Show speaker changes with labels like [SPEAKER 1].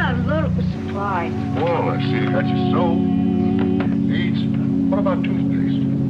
[SPEAKER 1] a little surprised.
[SPEAKER 2] Oh, I see. Got you so. Needs. What about toothpaste?